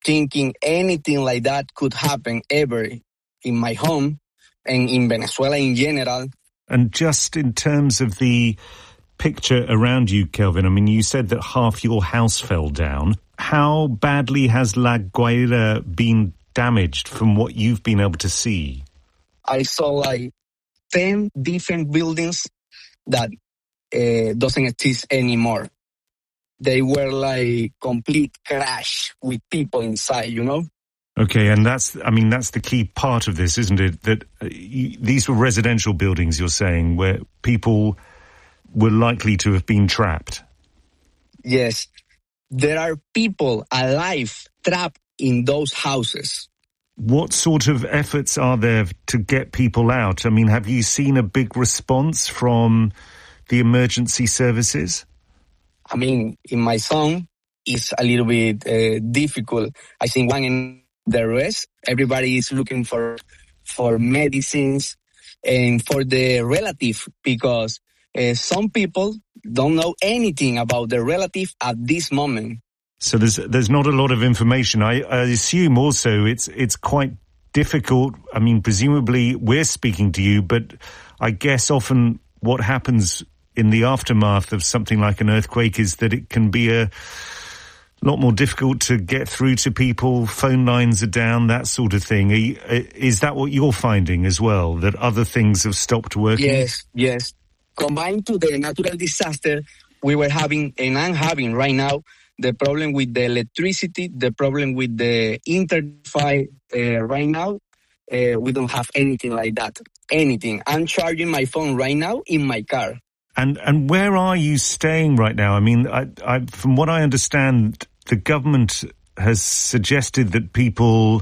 thinking anything like that could happen ever in my home and in Venezuela in general. And just in terms of the picture around you, Kelvin, I mean, you said that half your house fell down. How badly has La Guaira been damaged from what you've been able to see? I saw like 10 different buildings that doesn't exist anymore. They were like complete crash with people inside, you know? Okay, and that's the key part of this, isn't it? That these were residential buildings, you're saying, where people were likely to have been trapped. Yes. There are people alive trapped in those houses. What sort of efforts are there to get people out? I mean, have you seen a big response from the emergency services? I mean, in my zone, it's a little bit difficult. I think one in the rest, everybody is looking for medicines and for the relative, because some people don't know anything about their relative at this moment. So there's not a lot of information. I assume also it's quite difficult. I mean, presumably we're speaking to you, but I guess often what happens in the aftermath of something like an earthquake is that it can be a lot more difficult to get through to people. Phone lines are down, that sort of thing. Is that what you're finding as well, that other things have stopped working? Yes. Combined to the natural disaster, we were having, and I'm having right now, the problem with the electricity, the problem with the internet. Right now, we don't have anything like that. Anything. I'm charging my phone right now in my car. And where are you staying right now? I mean, I from what I understand, the government has suggested that people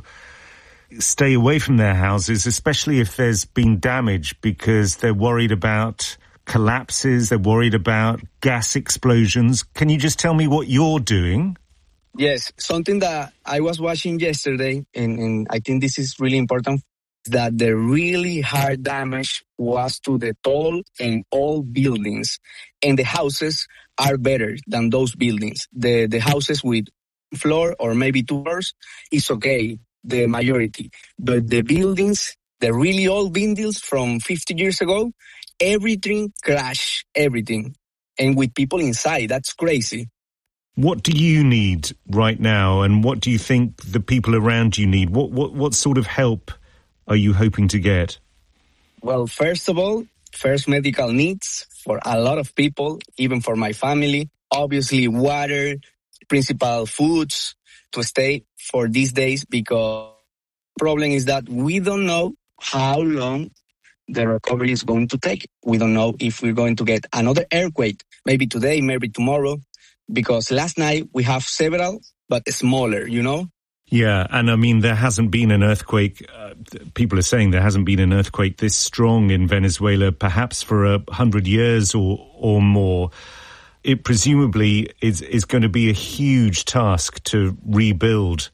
stay away from their houses, especially if there's been damage, because they're worried about collapses, they're worried about gas explosions. Can you just tell me what you're doing? Yes, something that I was watching yesterday, and I think this is really important, that the really hard damage was to the tall and old buildings, and the houses are better than those buildings. The houses with floor or maybe 2 floors is okay, the majority. But the buildings, the really old buildings from 50 years ago, everything crashed, everything. And with people inside, that's crazy. What do you need right now, and what do you think the people around you need? What sort of help are you hoping to get? Well, first of all, medical needs for a lot of people, even for my family. Obviously, water, principal foods to stay for these days, because the problem is that we don't know how long the recovery is going to take. We don't know if we're going to get another earthquake, maybe today, maybe tomorrow, because last night we have several, but smaller, you know? Yeah, and I mean, there hasn't been an earthquake. People are saying there hasn't been an earthquake this strong in Venezuela, perhaps for 100 years or more. It presumably is going to be a huge task to rebuild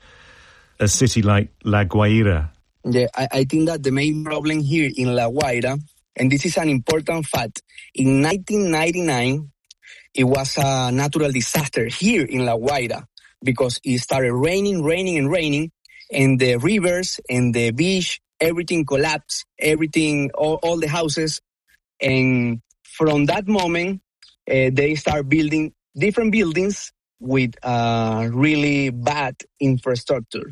a city like La Guaira. Yeah, I think that the main problem here in La Guaira, and this is an important fact, in 1999, it was a natural disaster here in La Guaira, because it started raining, and the rivers and the beach, everything collapsed, all the houses. And from that moment, they start building different buildings with really bad infrastructure.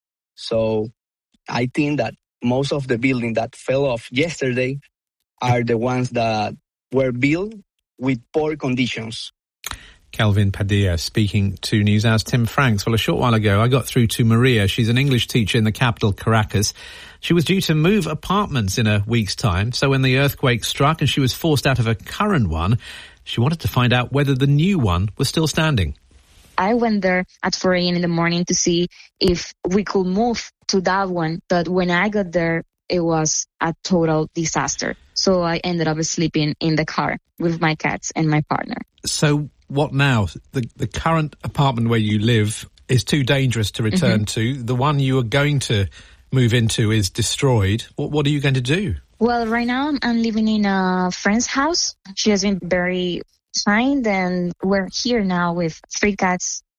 So I think that most of the buildings that fell off yesterday are the ones that were built with poor conditions. Kelvin Padilla speaking to NewsHour's Tim Franks. Well, a short while ago, I got through to Maria. She's an English teacher in the capital, Caracas. She was due to move apartments in a week's time. So when the earthquake struck and she was forced out of her current one, she wanted to find out whether the new one was still standing. I went there at 4 a.m. in the morning to see if we could move to that one. But when I got there, it was a total disaster. So I ended up sleeping in the car with my cats and my partner. So what now? The current apartment where you live is too dangerous to return to. The one you are going to move into is destroyed. What are you going to do? Well, right now I'm living in a friend's house. She has been very kind, and we're here now with 3 cats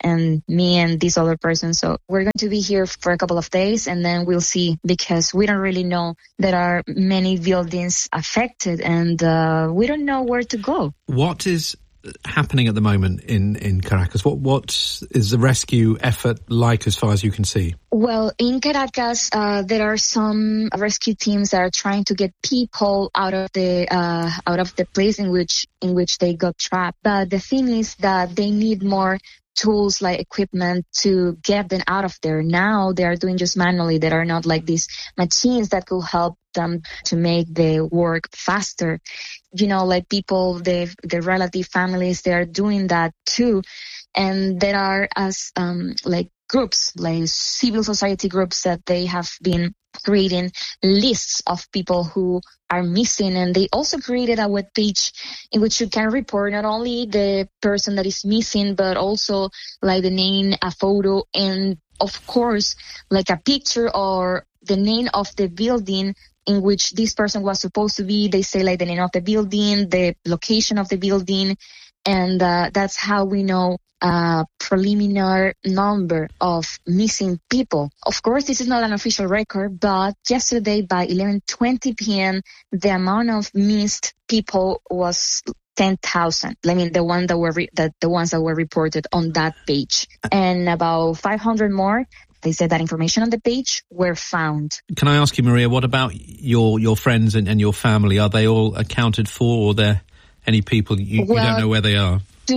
and me and this other person. So we're going to be here for a couple of days, and then we'll see, because we don't really know. There are many buildings affected, and we don't know where to go. What is happening at the moment in Caracas? What is the rescue effort like, as far as you can see? Well, in Caracas, there are some rescue teams that are trying to get people out of the place in which they got trapped. But the thing is that they need more tools, like equipment, to get them out of there. Now they are doing just manually. There are not like these machines that could help them to make the work faster. You know, like people, the relative families, they are doing that too. And there are like groups, like civil society groups, that they have been creating lists of people who are missing, and they also created a web page in which you can report not only the person that is missing, but also like the name, a photo, and of course like a picture or the name of the building in which this person was supposed to be. They say like the name of the building, the location of the building, and that's how we know a preliminary number of missing people. Of course, this is not an official record, but yesterday by 11:20 p.m., the amount of missed people was 10,000. I mean, the ones that were reported on that page, and about 500 more. They said that information on the page were found. Can I ask you, Maria, what about your friends and your family? Are they all accounted for, or are there any people you don't know where they are?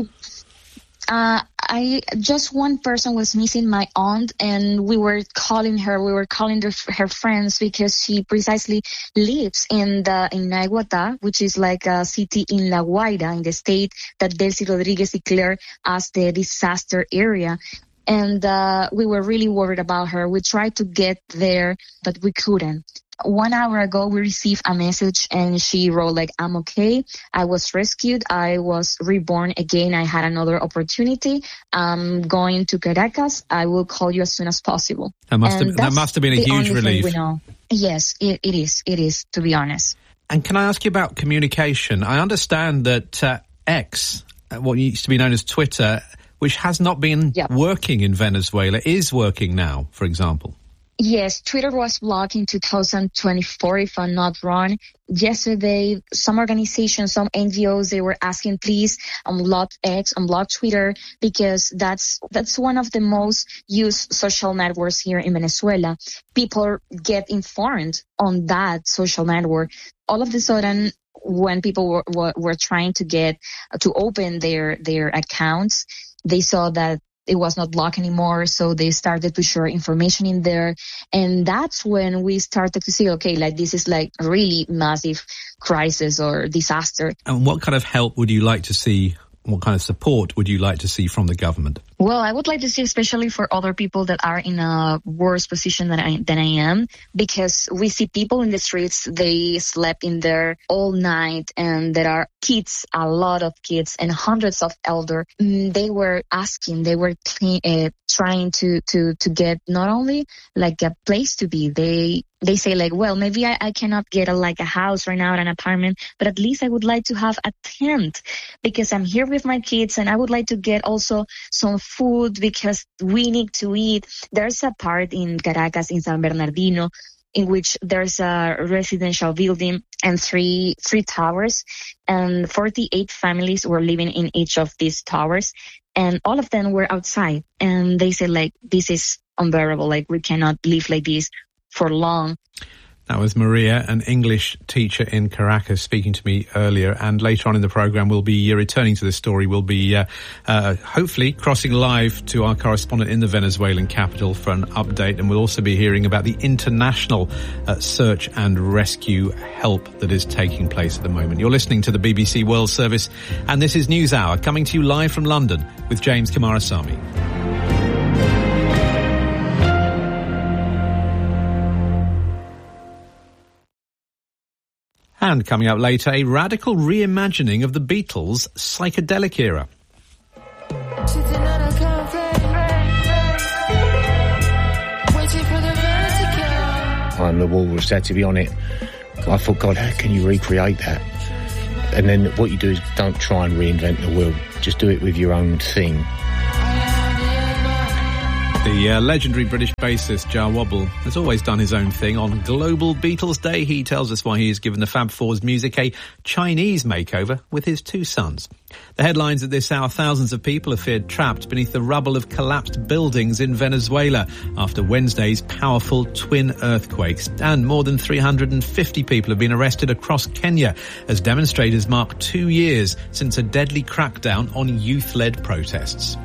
Just one person was missing, my aunt, and we were calling her. We were calling her friends, because she precisely lives in Naiguatá, which is like a city in La Guaira, in the state that Delcy Rodriguez declared as the disaster area. And we were really worried about her. We tried to get there, but we couldn't. 1 hour ago, we received a message, and she wrote like, "I'm okay. I was rescued. I was reborn again. I had another opportunity. I'm going to Caracas. I will call you as soon as possible." That must have been a huge relief. Yes, it is. It is, to be honest. And can I ask you about communication? I understand that X, what used to be known as Twitter, which has not been working in Venezuela, is working now, for example. Yes, Twitter was blocked in 2024, if I'm not wrong. Yesterday, some organizations, some NGOs, they were asking, please unblock X, unblock Twitter, because that's one of the most used social networks here in Venezuela. People get informed on that social network. All of a sudden, when people were trying to open their accounts, they saw that it was not blocked anymore, so they started to share information in there. And that's when we started to see, okay, like this is like a really massive crisis or disaster. And what kind of help would you like to see? What kind of support would you like to see from the government? Well, I would like to see, especially for other people that are in a worse position than I am, because we see people in the streets, they slept in there all night, and there are kids, a lot of kids, and hundreds of elder. They were asking, they were trying to get not only like a place to be. They say like, well, maybe I cannot get a house right now, an apartment, but at least I would like to have a tent, because I'm here with my kids, and I would like to get also some food, because we need to eat. There's a part in Caracas, in San Bernardino, in which there's a residential building and three towers, and 48 families were living in each of these towers, and all of them were outside. And they said like, this is unbearable, like we cannot live like this for long. That was Maria, an English teacher in Caracas, speaking to me earlier. And later on in the programme, we'll be returning to this story. We'll be hopefully crossing live to our correspondent in the Venezuelan capital for an update. And we'll also be hearing about the international search and rescue help that is taking place at the moment. You're listening to the BBC World Service, and this is News Hour, coming to you live from London with James Kamarasamy. And coming up later, a radical reimagining of the Beatles' psychedelic era. And the wall was said to be on it. I thought, God, how can you recreate that? And then what you do is don't try and reinvent the wheel. Just do it with your own thing. The legendary British bassist Jah Wobble has always done his own thing. On Global Beatles Day, he tells us why he has given the Fab Four's music a Chinese makeover with his two sons. The headlines at this hour: thousands of people are feared trapped beneath the rubble of collapsed buildings in Venezuela after Wednesday's powerful twin earthquakes. And more than 350 people have been arrested across Kenya as demonstrators mark 2 years since a deadly crackdown on youth-led protests.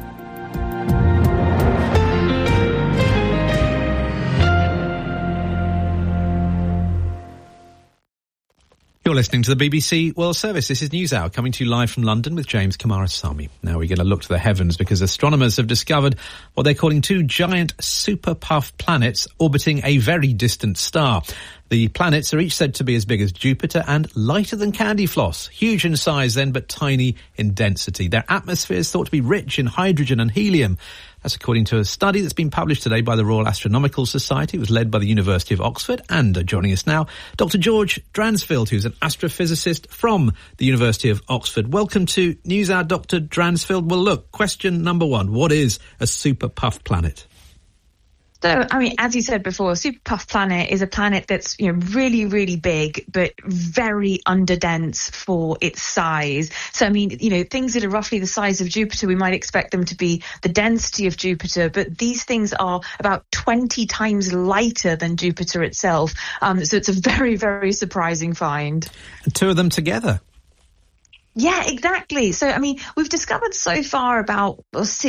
You're listening to the BBC World Service. This is NewsHour, coming to you live from London with James Kamarasamy. Now we're going to look to the heavens because astronomers have discovered what they're calling two giant super-puff planets orbiting a very distant star. The planets are each said to be as big as Jupiter and lighter than candy floss. Huge in size then, but tiny in density. Their atmosphere is thought to be rich in hydrogen and helium. That's according to a study that's been published today by the Royal Astronomical Society. It was led by the University of Oxford. And joining us now, Dr. George Dransfield, who's an astrophysicist from the University of Oxford. Welcome to NewsHour, Dr. Dransfield. Well, look, question number one. What is a super-puff planet? So, I mean, as you said before, a super-puff planet is a planet that's, really, really big, but very underdense for its size. So, I mean, things that are roughly the size of Jupiter, we might expect them to be the density of Jupiter, but these things are about 20 times lighter than Jupiter itself. So it's a very, very surprising find. And two of them together. Yeah, exactly. So, I mean, we've discovered so far about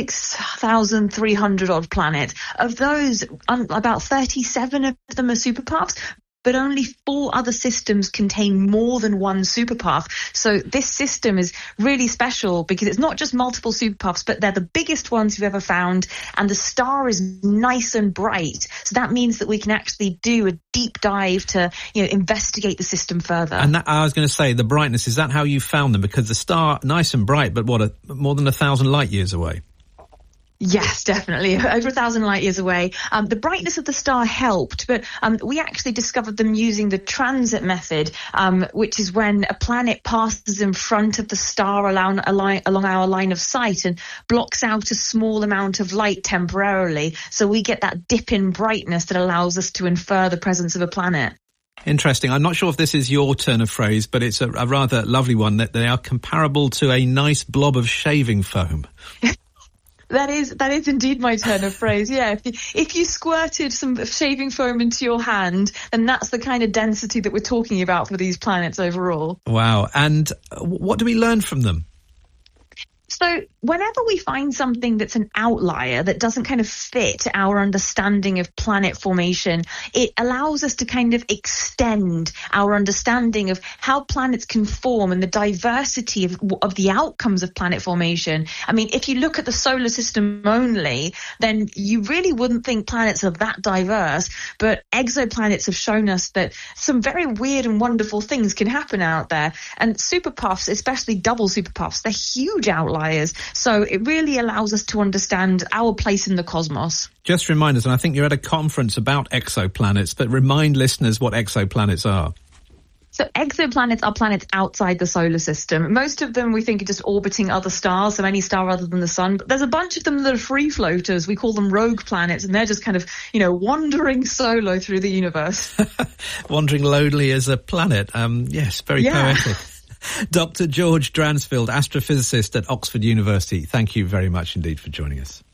6,300 odd planets. Of those, about 37 of them are superpuffs, but only 4 other systems contain more than one superpuff. So this system is really special because it's not just multiple superpuffs, but they're the biggest ones you've ever found, and the star is nice and bright. So that means that we can actually do a deep dive to, investigate the system further. And that, I was going to say, the brightness, is that how you found them? Because the star, nice and bright, but more than 1,000 light years away? Yes, definitely. Over 1,000 light years away. The brightness of the star helped, but we actually discovered them using the transit method, which is when a planet passes in front of the star along our line of sight and blocks out a small amount of light temporarily. So we get that dip in brightness that allows us to infer the presence of a planet. Interesting. I'm not sure if this is your turn of phrase, but it's a rather lovely one, that they are comparable to a nice blob of shaving foam. That is indeed my turn of phrase. Yeah, if you squirted some shaving foam into your hand, then that's the kind of density that we're talking about for these planets overall. Wow. And what do we learn from them? So whenever we find something that's an outlier that doesn't kind of fit our understanding of planet formation, it allows us to kind of extend our understanding of how planets can form and the diversity of the outcomes of planet formation. I mean, if you look at the solar system only, then you really wouldn't think planets are that diverse. But exoplanets have shown us that some very weird and wonderful things can happen out there. And superpuffs, especially double superpuffs, they're huge outliers. So it really allows us to understand our place in the cosmos. Just remind us, and I think you're at a conference about exoplanets, but remind listeners what exoplanets are. So exoplanets are planets outside the solar system. Most of them we think are just orbiting other stars, so any star other than the sun. But there's a bunch of them that are free floaters. We call them rogue planets, and they're just kind of, wandering solo through the universe. Wandering lonely as a planet. Yes, very poetic. Dr. George Dransfield, astrophysicist at Oxford University. Thank you very much indeed for joining us.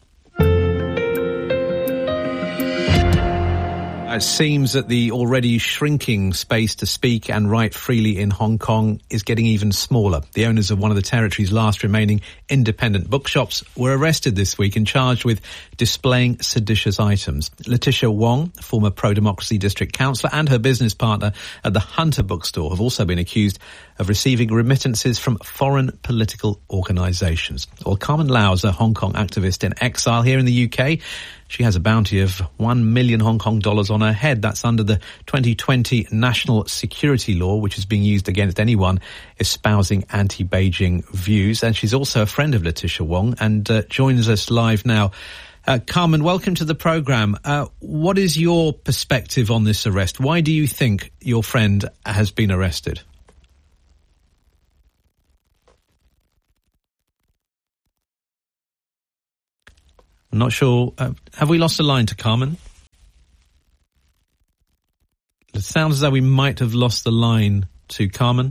It seems that the already shrinking space to speak and write freely in Hong Kong is getting even smaller. The owners of one of the territory's last remaining independent bookshops were arrested this week and charged with displaying seditious items. Letitia Wong, former pro-democracy district councillor, and her business partner at the Hunter bookstore have also been accused of receiving remittances from foreign political organisations. Well, Carmen Lau is a Hong Kong activist in exile here in the UK. She has a bounty of 1 million Hong Kong dollars on her head. That's under the 2020 National Security Law, which is being used against anyone espousing anti-Beijing views. And she's also a friend of Letitia Wong and joins us live now. Carmen, welcome to the programme. What is your perspective on this arrest? Why do you think your friend has been arrested? I'm not sure. Have we lost a line to Carmen? It sounds as though we might have lost the line to Carmen.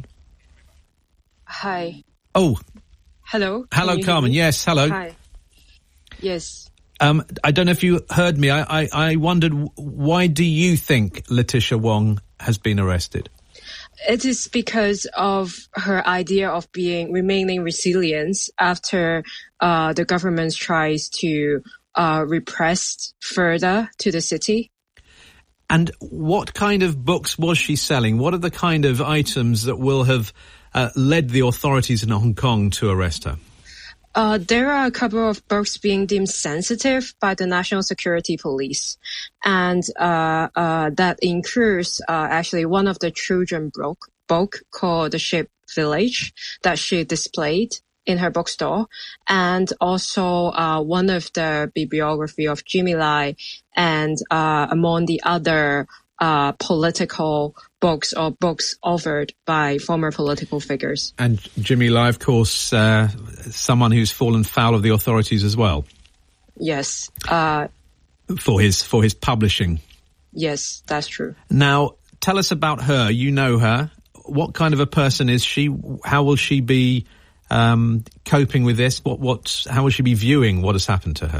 Hi. Oh. Hello. Hello, Carmen. Yes, hello. Hi. Yes. I don't know if you heard me. I wondered, why do you think Letitia Wong has been arrested? It is because of her idea of remaining resilient after the government tries to repress further to the city. And what kind of books was she selling? What are the kind of items that will have led the authorities in Hong Kong to arrest her? There are a couple of books being deemed sensitive by the National Security Police. And that includes actually one of the children book called The Sheep Village that she displayed in her bookstore, and also one of the bibliography of Jimmy Lai, and among the other political books or books offered by former political figures. And Jimmy Lai, of course, someone who's fallen foul of the authorities as well. Yes. For his publishing. Yes, that's true. Now, tell us about her. You know her. What kind of a person is she? How will she be coping with this? How will she be viewing what has happened to her?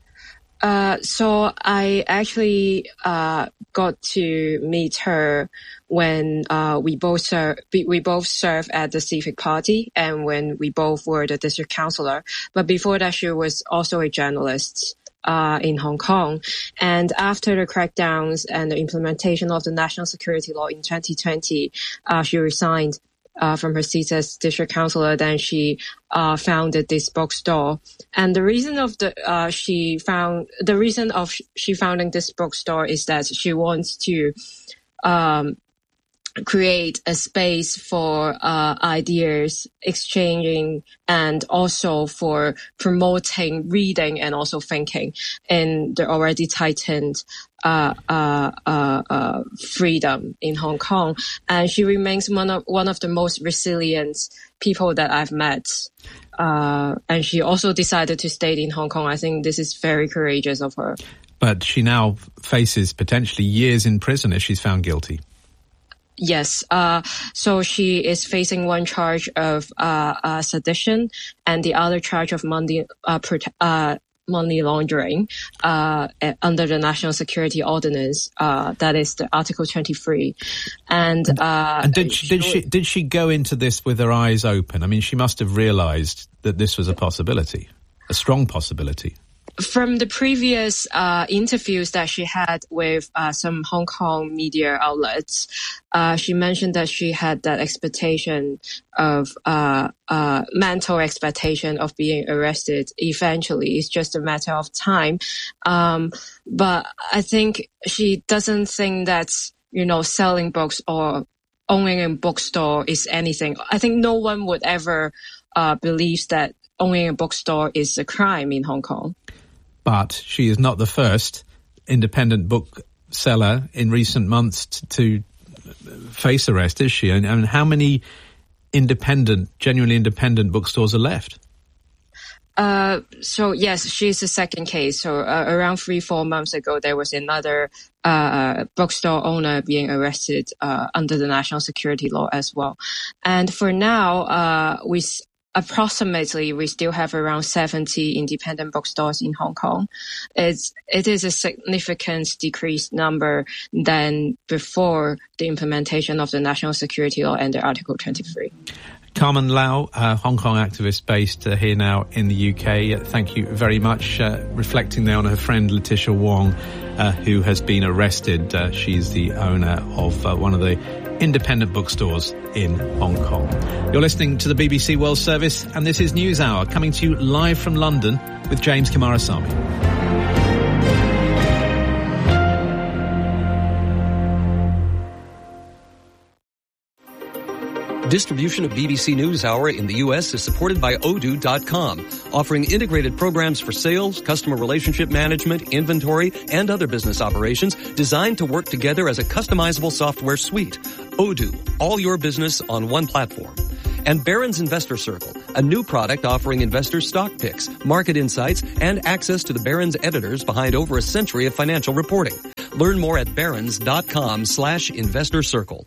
So I actually got to meet her when we both served at the Civic Party, and when we both were the district councillor. But before that, she was also a journalist in Hong Kong. And after the crackdowns and the implementation of the national security law in 2020, she resigned from her seat as district councillor. Then she founded this bookstore. And the reason of she founding this bookstore is that she wants to create a space for ideas exchanging, and also for promoting reading and also thinking in the already tightened freedom in Hong Kong. And she remains one of the most resilient people that I've met. And she also decided to stay in Hong Kong. I think this is very courageous of her. But she now faces potentially years in prison if she's found guilty. Yes. So she is facing one charge of sedition and the other charge of money laundering under the National Security Ordinance. That is the Article 23. And did she go into this with her eyes open? I mean, she must have realised that this was a possibility, a strong possibility. From the previous interviews that she had with some Hong Kong media outlets, she mentioned that she had that expectation of mental expectation of being arrested eventually. It's just a matter of time. But I think she doesn't think that, selling books or owning a bookstore is anything. I think no one would ever believe that owning a bookstore is a crime in Hong Kong. But she is not the first independent bookseller in recent months to face arrest, is she? And how many genuinely independent bookstores are left? So yes, she's the second case. So around 3-4 months ago, there was another bookstore owner being arrested under the national security law as well. And for now, we still have around 70 independent bookstores in Hong Kong. It is a significant decreased number than before the implementation of the national security law and the Article 23. Carmen Lau, Hong Kong activist based here now in the UK. Thank you very much. Reflecting there on her friend Letitia Wong, who has been arrested. She's the owner of one of the independent bookstores in Hong Kong. You're listening to the BBC World Service, and this is News Hour, coming to you live from London with James Kumarasamy. Distribution of BBC NewsHour in the U.S. is supported by Odoo.com, offering integrated programs for sales, customer relationship management, inventory, and other business operations designed to work together as a customizable software suite. Odoo, all your business on one platform. And Barron's Investor Circle, a new product offering investors stock picks, market insights, and access to the Barron's editors behind over a century of financial reporting. Learn more at barrons.com/investor circle.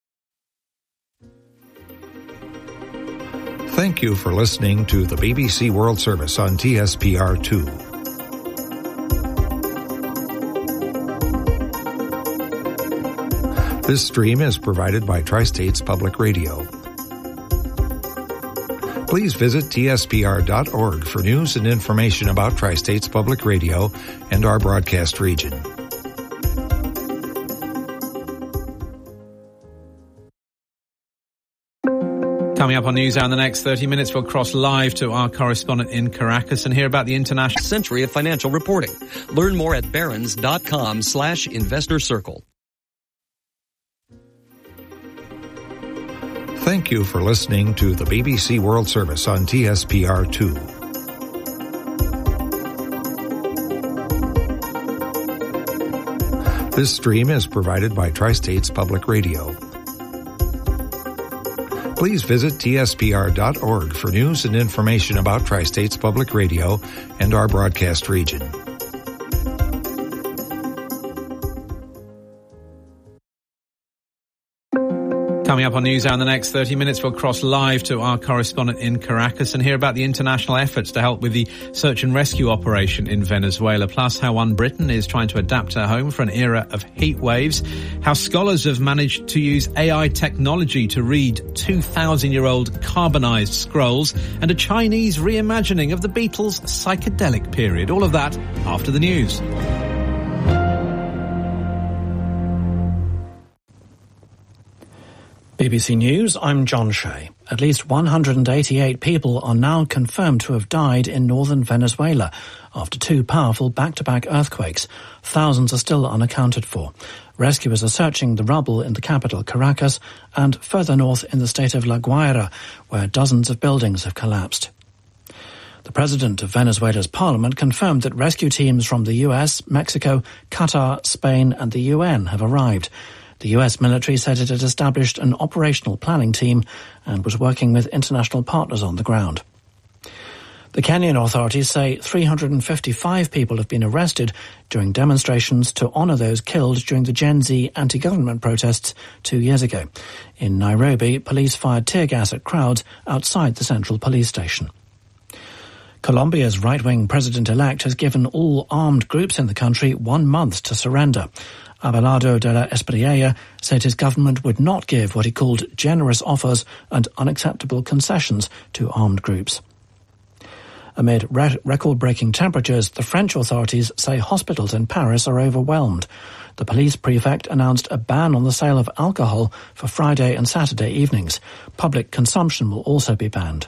Thank you for listening to the BBC World Service on TSPR2. This stream is provided by Tri-States Public Radio. Please visit tspr.org for news and information about Tri-States Public Radio and our broadcast region. Coming up on NewsHour in the next 30 minutes, we'll cross live to our correspondent in Caracas and hear about the international century of financial reporting. Learn more at barrons.com/investor circle. Thank you for listening to the BBC World Service on TSPR2. This stream is provided by Tri-States Public Radio. Please visit tspr.org for news and information about Tri-States Public Radio and our broadcast region. Coming up on NewsHour in the next 30 minutes, we'll cross live to our correspondent in Caracas and hear about the international efforts to help with the search and rescue operation in Venezuela, plus how One Britain is trying to adapt her home for an era of heat waves, how scholars have managed to use AI technology to read 2,000-year-old carbonized scrolls, and a Chinese reimagining of the Beatles' psychedelic period. All of that after the news. BBC News, I'm John Shea. At least 188 people are now confirmed to have died in northern Venezuela after two powerful back-to-back earthquakes. Thousands are still unaccounted for. Rescuers are searching the rubble in the capital, Caracas, and further north in the state of La Guaira, where dozens of buildings have collapsed. The president of Venezuela's parliament confirmed that rescue teams from the US, Mexico, Qatar, Spain and the UN have arrived. The US military said it had established an operational planning team and was working with international partners on the ground. The Kenyan authorities say 355 people have been arrested during demonstrations to honour those killed during the Gen Z anti-government protests 2 years ago. In Nairobi, police fired tear gas at crowds outside the central police station. Colombia's right-wing president-elect has given all armed groups in the country 1 month to surrender. Abelardo de la Espriella said his government would not give what he called generous offers and unacceptable concessions to armed groups. Amid record-breaking temperatures, the French authorities say hospitals in Paris are overwhelmed. The police prefect announced a ban on the sale of alcohol for Friday and Saturday evenings. Public consumption will also be banned.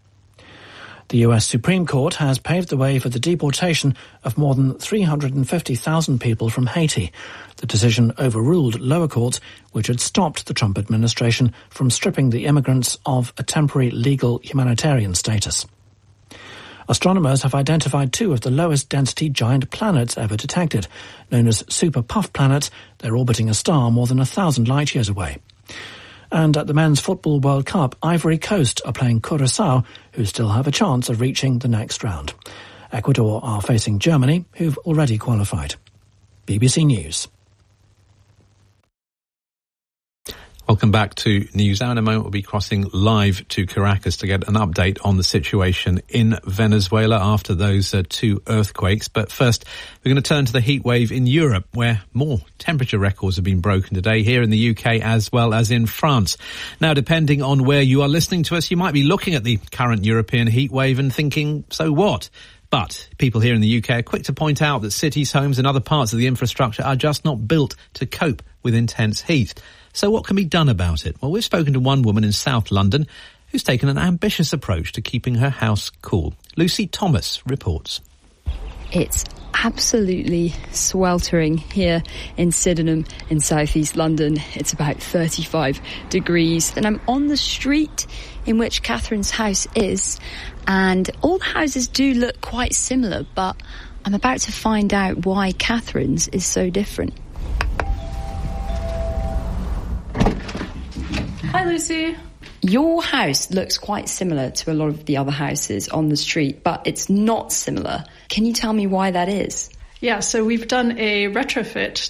The US Supreme Court has paved the way for the deportation of more than 350,000 people from Haiti. The decision overruled lower courts, which had stopped the Trump administration from stripping the immigrants of a temporary legal humanitarian status. Astronomers have identified two of the lowest density giant planets ever detected. Known as super puff planets, they're orbiting a star more than 1,000 light years away. And at the Men's Football World Cup, Ivory Coast are playing Curaçao, who still have a chance of reaching the next round. Ecuador are facing Germany, who've already qualified. BBC News. Welcome back to NewsHour. In a moment, we'll be crossing live to Caracas to get an update on the situation in Venezuela after those two earthquakes. But first, we're going to turn to the heat wave in Europe, where more temperature records have been broken today, here in the UK as well as in France. Now, depending on where you are listening to us, you might be looking at the current European heat wave and thinking, so what? But people here in the UK are quick to point out that cities, homes and other parts of the infrastructure are just not built to cope with intense heat. So what can be done about it? Well, we've spoken to one woman in South London who's taken an ambitious approach to keeping her house cool. Lucy Thomas reports. It's absolutely sweltering here in Sydenham in southeast London. It's about 35 degrees. And I'm on the street in which Catherine's house is. And all the houses do look quite similar, but I'm about to find out why Catherine's is so different. Hi, Lucy. Your house looks quite similar to a lot of the other houses on the street, but it's not similar. Can you tell me why that is? Yeah, so we've done a retrofit